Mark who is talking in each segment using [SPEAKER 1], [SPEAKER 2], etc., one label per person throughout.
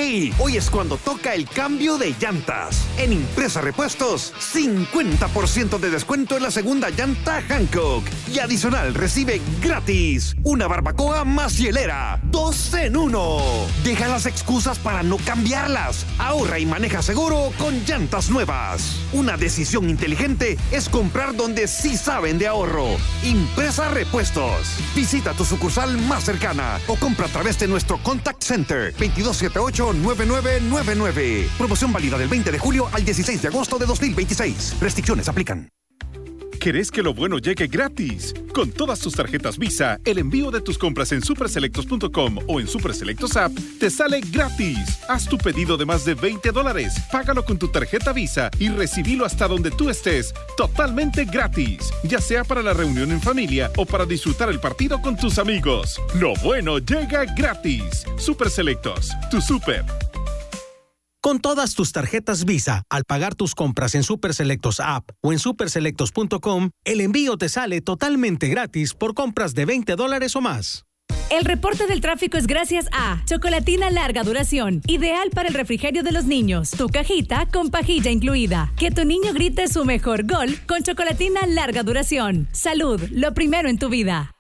[SPEAKER 1] Sí, hoy es cuando toca el cambio de llantas. En Impresa Repuestos, 50% de descuento en la segunda llanta Hankook. Y adicional recibe gratis una barbacoa más hielera. 2 en 1. Deja las excusas para no cambiarlas. Ahorra y maneja seguro con llantas nuevas. Una decisión inteligente es comprar donde sí saben de ahorro. Impresa Repuestos. Visita tu sucursal más cercana o compra a través de nuestro Contact Center 2278-9999. Promoción válida del 20 de julio al 16 de agosto de 2026. Restricciones aplican.
[SPEAKER 2] ¿Querés que lo bueno llegue gratis? Con todas tus tarjetas Visa, el envío de tus compras en superselectos.com o en Superselectos App te sale gratis. Haz tu pedido de más de $20, págalo con tu tarjeta Visa y recibilo hasta donde tú estés, totalmente gratis. Ya sea para la reunión en familia o para disfrutar el partido con tus amigos. Lo bueno llega gratis. Superselectos, tu super.
[SPEAKER 3] Con todas tus tarjetas Visa, al pagar tus compras en Superselectos App o en superselectos.com, el envío te sale totalmente gratis por compras de $20 o más.
[SPEAKER 4] El reporte del tráfico es gracias a Chocolatina larga duración, ideal para el refrigerio de los niños. Tu cajita con pajilla incluida. Que tu niño grite su mejor gol con Chocolatina larga duración. Salud, lo primero en tu vida.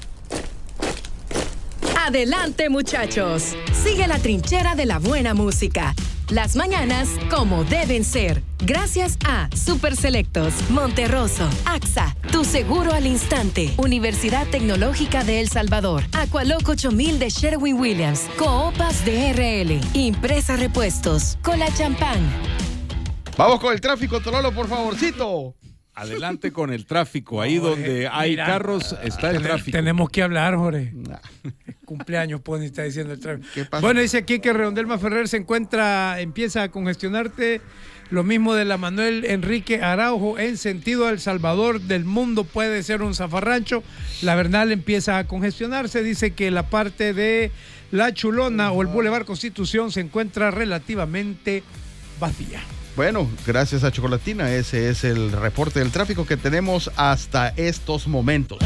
[SPEAKER 5] Adelante, muchachos. Sigue la trinchera de la buena música. Las mañanas como deben ser. Gracias a Superselectos, Monterroso, AXA, Tu Seguro al Instante, Universidad Tecnológica de El Salvador, Aqualoc 8000 de Sherwin-Williams, Coopas de RL, Impresa Repuestos, Cola Champán.
[SPEAKER 6] Vamos con el tráfico, Tololo, por favorcito.
[SPEAKER 7] Adelante con el tráfico. Ahí Jorge, donde hay carros está el tráfico.
[SPEAKER 8] Tenemos que hablar, Jorge. Cumpleaños, pues, está diciendo el tráfico.
[SPEAKER 6] ¿Qué pasa?
[SPEAKER 8] Bueno, dice aquí que Redondelma Ferrer empieza a congestionarte. Lo mismo de la Manuel Enrique Araujo en sentido El Salvador del mundo puede ser un zafarrancho. La Bernal empieza a congestionarse. Dice que la parte de La Chulona o el Boulevard Constitución se encuentra relativamente vacía.
[SPEAKER 6] Bueno, gracias a Chocolatina, ese es el reporte del tráfico que tenemos hasta estos momentos.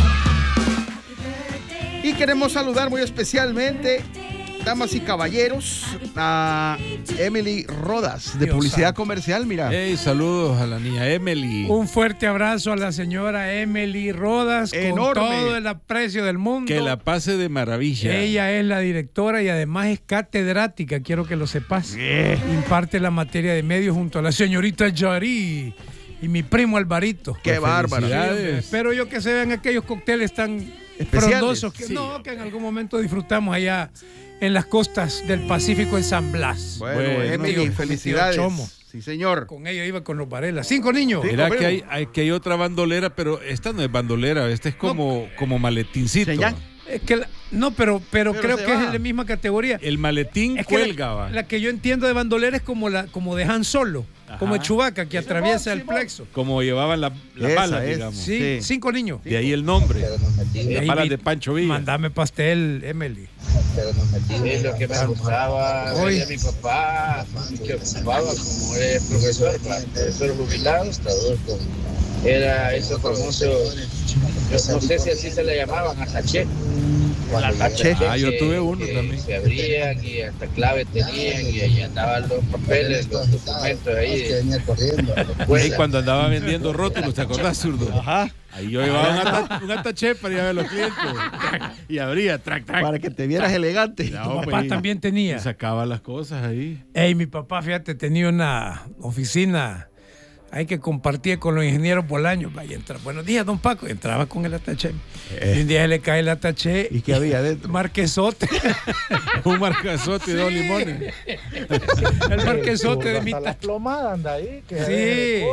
[SPEAKER 6] Y queremos saludar muy especialmente, damas y caballeros, a Emily Rodas, de Publicidad Comercial, mira.
[SPEAKER 7] Hey, saludos a la niña Emily.
[SPEAKER 8] Un fuerte abrazo a la señora Emily Rodas,
[SPEAKER 6] enorme,
[SPEAKER 8] con todo el aprecio del mundo.
[SPEAKER 7] Que la pase de maravilla.
[SPEAKER 8] Ella es la directora y además es catedrática, quiero que lo sepas. Imparte la materia de medios junto a la señorita Yari y mi primo Alvarito.
[SPEAKER 6] ¡Qué bárbaro!
[SPEAKER 8] Espero yo que se vean aquellos cócteles tan frondosos que, que en algún momento disfrutamos allá en las costas del Pacífico en San Blas.
[SPEAKER 6] Bueno, Emily, felicidades. Sí, señor.
[SPEAKER 8] Con ella iba con los Varela. 5 niños.
[SPEAKER 7] Mira que hay otra bandolera, pero esta no es bandolera, esta es como maletincito.
[SPEAKER 8] Es que pero creo que es de la misma categoría.
[SPEAKER 7] El maletín cuelga.
[SPEAKER 8] La que yo entiendo de bandolera es como de Han Solo. Ajá. Como de Chewbacca que atraviesa el plexo.
[SPEAKER 7] Como llevaban las balas, digamos.
[SPEAKER 8] Sí, 5 niños.
[SPEAKER 7] De ahí el nombre. Las balas de Pancho Villa.
[SPEAKER 8] Mandame pastel, Emily.
[SPEAKER 9] Es lo que me gustaba de mi papá, que ocupaba como era profesor jubilado, era esos famosos, no sé si así se le llamaban, ataché.
[SPEAKER 7] Yo tuve uno también.
[SPEAKER 9] Se abrían y hasta clave tenían y ahí andaban los papeles, los documentos ahí.
[SPEAKER 7] Y cuando andaba vendiendo rótulos, ¿te acordás, zurdo? Ajá. Ahí yo llevaba un ataché para ir a ver los clientes. Y abría, trac.
[SPEAKER 6] Para que te vieras elegante.
[SPEAKER 8] Tu papá también tenía.
[SPEAKER 7] Y sacaba las cosas ahí.
[SPEAKER 8] Mi papá, fíjate, tenía una oficina ahí que compartía con los ingenieros Bolaños. Vaya, buenos días, don Paco. Entraba con el ataché. Y un día le cae el ataché.
[SPEAKER 6] ¿Y qué había adentro?
[SPEAKER 8] Marquesote.
[SPEAKER 7] Un marquesote de 2 limones.
[SPEAKER 8] El marquesote de mitad.
[SPEAKER 10] La plomada anda ahí.
[SPEAKER 8] Sí.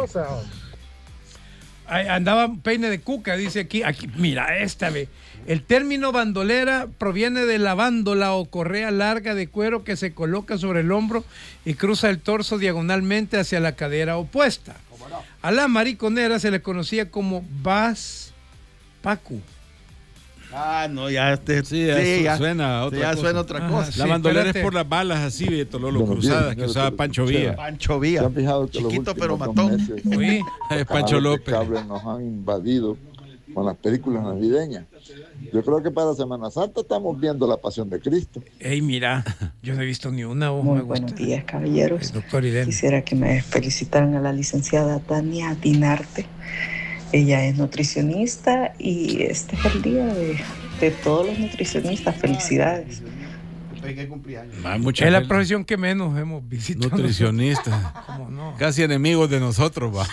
[SPEAKER 8] Andaba peine de cuca, dice aquí, mira, esta vez. El término bandolera proviene de la bándola o correa larga de cuero que se coloca sobre el hombro y cruza el torso diagonalmente hacia la cadera opuesta. A la mariconera se le conocía como Bas Pacu.
[SPEAKER 6] No, ya
[SPEAKER 7] suena otra cosa.
[SPEAKER 6] Suena otra cosa.
[SPEAKER 7] La bandolera es por las balas así de Tololo cruzadas que usaba Pancho Villa.
[SPEAKER 6] Pancho Villa, chiquito pero matón.
[SPEAKER 7] Es Pancho López.
[SPEAKER 11] Los cables nos han invadido
[SPEAKER 10] con las películas navideñas. Yo creo que para Semana Santa estamos viendo La Pasión de Cristo.
[SPEAKER 8] Ey, mira, yo no he visto ni una.
[SPEAKER 11] Muy buenos días, caballeros.
[SPEAKER 8] Doctor Irene.
[SPEAKER 11] Quisiera que me felicitaran a la licenciada Tania Dinarte. Ella es nutricionista y este es el día de todos los nutricionistas. Felicidades.
[SPEAKER 8] Es la profesión que menos hemos visitado.
[SPEAKER 7] Nutricionista.
[SPEAKER 8] ¿Cómo no?
[SPEAKER 7] Casi enemigos de nosotros, va.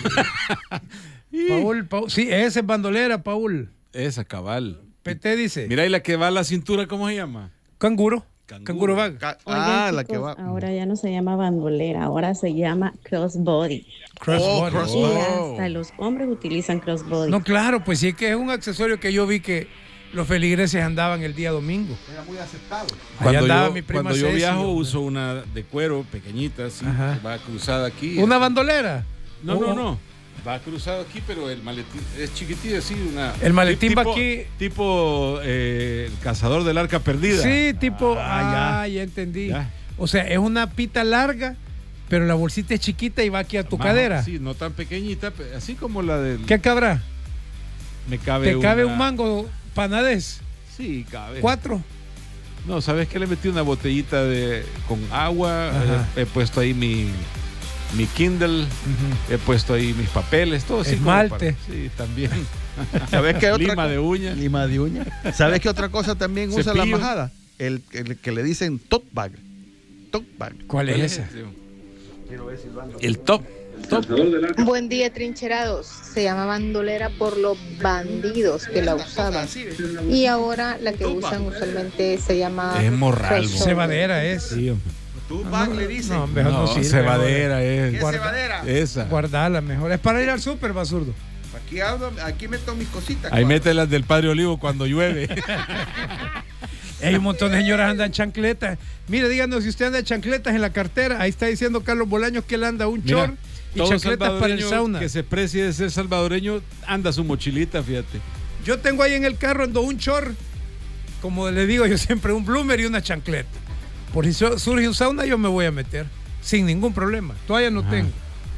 [SPEAKER 8] Paul, sí, esa es bandolera, Paul.
[SPEAKER 7] Esa, cabal.
[SPEAKER 8] PT dice.
[SPEAKER 7] Mira, y la que va a la cintura, ¿cómo se llama?
[SPEAKER 8] Canguro bag.
[SPEAKER 12] Oigan, la que va. Ahora ya no se llama bandolera, ahora se llama crossbody.
[SPEAKER 8] Crossbody.
[SPEAKER 12] Y hasta los hombres utilizan crossbody.
[SPEAKER 8] No, claro, pues sí, que es un accesorio que yo vi que los feligreses andaban el día domingo.
[SPEAKER 6] Era muy aceptado.
[SPEAKER 7] Cuando yo viajo uso una de cuero pequeñita, así, que va cruzada aquí.
[SPEAKER 8] ¿Una bandolera?
[SPEAKER 7] No. Va cruzado aquí, pero el maletín es chiquitito, así.
[SPEAKER 8] El maletín va aquí.
[SPEAKER 7] Tipo el cazador del arca perdida.
[SPEAKER 8] Sí, tipo. Ya entendí. Ya. O sea, es una pita larga, pero la bolsita es chiquita y va aquí a tu cadera.
[SPEAKER 7] Sí, no tan pequeñita, así como la del.
[SPEAKER 8] ¿Qué cabrá?
[SPEAKER 7] Me cabe
[SPEAKER 8] ¿Te cabe un mango panadés?
[SPEAKER 7] Sí, cabe.
[SPEAKER 8] 4.
[SPEAKER 7] No, ¿sabes qué? Le metí una botellita con agua. He puesto ahí mi Kindle, he puesto ahí mis papeles, todo así.
[SPEAKER 8] Esmalte.
[SPEAKER 7] Sí, también.
[SPEAKER 6] ¿Sabes qué otra
[SPEAKER 7] Lima de uña.
[SPEAKER 6] ¿Sabes qué otra cosa también usa la majada? El que le dicen tote bag.
[SPEAKER 8] ¿Cuál es esa?
[SPEAKER 7] El top.
[SPEAKER 13] Buen día, trincherados. Se llama bandolera por los bandidos que la usaban. Y ahora la que usan usualmente se llama
[SPEAKER 7] morral.
[SPEAKER 8] Cebadera es.
[SPEAKER 7] Sí,
[SPEAKER 6] Tú bag le dicen.
[SPEAKER 8] No,
[SPEAKER 7] cebadera es.
[SPEAKER 6] ¿Qué cebadera?
[SPEAKER 7] Esa.
[SPEAKER 8] Guardala mejor. Es para ir al súper, basurdo.
[SPEAKER 6] Aquí meto mis cositas.
[SPEAKER 7] Ahí mete las del Padre Olivo cuando llueve.
[SPEAKER 8] Hay un montón de señoras andan chancletas. Mire, díganos si usted anda chancletas en la cartera. Ahí está diciendo Carlos Bolaños que él anda un short y chancletas para el sauna.
[SPEAKER 7] Que se precie de ser salvadoreño, anda su mochilita, fíjate.
[SPEAKER 8] Yo tengo ahí en el carro, ando un short, como le digo yo siempre, un bloomer y una chancleta. Por si surge un sauna, yo me voy a meter sin ningún problema. Todavía no tengo.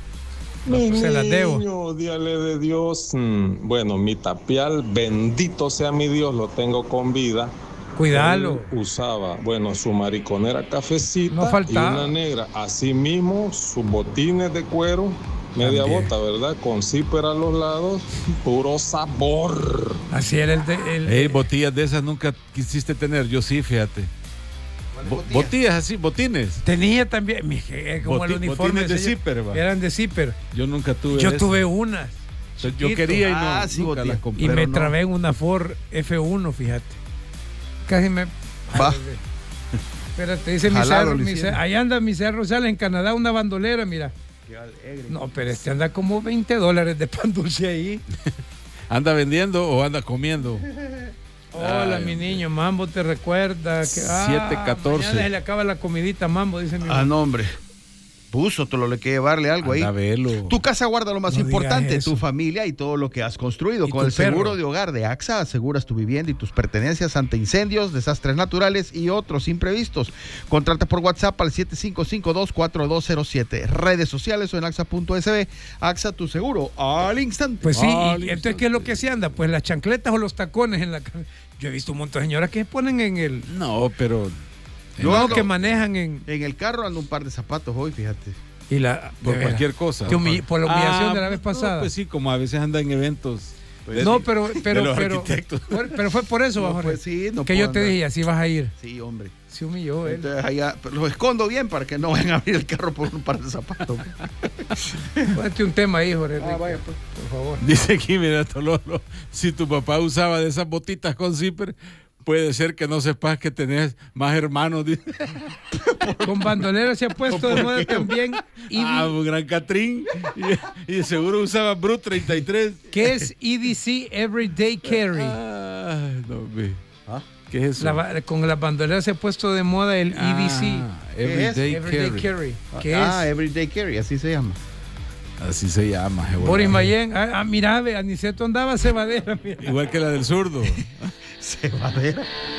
[SPEAKER 8] Se las debo.
[SPEAKER 14] Díale de Dios. Bueno, mi tapial, bendito sea mi Dios, lo tengo con vida.
[SPEAKER 8] Cuidalo.
[SPEAKER 14] Usaba, su mariconera cafecita
[SPEAKER 8] no faltaba.
[SPEAKER 14] Y una negra. Así mismo, sus botines de cuero, media bota, ¿verdad? Con zipper a los lados, puro sabor.
[SPEAKER 8] Así era el
[SPEAKER 7] botillas de esas nunca quisiste tener, yo sí, fíjate. Botillas así, botines.
[SPEAKER 8] Tenía también, como el uniforme
[SPEAKER 7] de zipper,
[SPEAKER 8] eran de zipper.
[SPEAKER 7] Yo nunca tuve.
[SPEAKER 8] Yo tuve unas.
[SPEAKER 7] Yo quería y nunca las compré.
[SPEAKER 8] Y me trabé en una Ford F1, fíjate. Casi me. Espérate, dice mi cerro. Ahí anda mi cerro, sale en Canadá una bandolera, mira. No, pero anda como $20 de pan dulce ahí.
[SPEAKER 7] ¿Anda vendiendo o anda comiendo?
[SPEAKER 8] Hola, mi niño, Mambo te recuerda que
[SPEAKER 7] 7:14.
[SPEAKER 8] Mañana se le acaba la comidita, Mambo, dice mi mamá.
[SPEAKER 6] No, hombre. Puso, te lo le que llevarle algo ahí. Tu casa guarda lo más importante, tu familia y todo lo que has construido. Con el seguro de hogar de AXA aseguras tu vivienda y tus pertenencias ante incendios, desastres naturales y otros imprevistos. Contrata por WhatsApp al 7552-4207. Redes sociales o en AXA.sb. AXA, tu seguro al instante.
[SPEAKER 8] Pues sí, entonces, ¿qué es lo que se anda? Pues las chancletas o los tacones en la... Yo he visto un montón de señoras que se ponen en el...
[SPEAKER 7] No, pero...
[SPEAKER 8] que manejan en
[SPEAKER 6] el carro ando un par de zapatos hoy, fíjate.
[SPEAKER 8] Y
[SPEAKER 7] por cualquier cosa.
[SPEAKER 8] Por la humillación de la vez pasada.
[SPEAKER 7] No, pues sí, como a veces anda en eventos.
[SPEAKER 8] Pero fue por eso,
[SPEAKER 6] no, pues sí,
[SPEAKER 8] que yo te dije, así vas a ir.
[SPEAKER 6] Sí, hombre.
[SPEAKER 8] Se humilló él.
[SPEAKER 6] Entonces, allá, lo escondo bien para que no vayan a abrir el carro por un par de zapatos.
[SPEAKER 8] Ponte un tema ahí, Jorge.
[SPEAKER 6] Vaya, pues, por favor.
[SPEAKER 7] Dice aquí, mira, Tololo, si tu papá usaba de esas botitas con zipper, puede ser que no sepas que tenés más hermanos.
[SPEAKER 8] Con bandolera se ha puesto de moda también.
[SPEAKER 7] Gran Catrín. Y seguro usaba Brut 33.
[SPEAKER 8] ¿Qué es EDC Everyday Carry?
[SPEAKER 7] ¿Qué es eso?
[SPEAKER 8] Con las bandoleras se ha puesto de moda el EDC.
[SPEAKER 7] Everyday Carry.
[SPEAKER 8] ¿Qué es?
[SPEAKER 6] Everyday Carry, así se llama.
[SPEAKER 7] Así se llama.
[SPEAKER 8] Boris Mayen. Mira, Aniceto andaba cebadera. Mira.
[SPEAKER 7] Igual que la del zurdo.
[SPEAKER 6] Cebadera.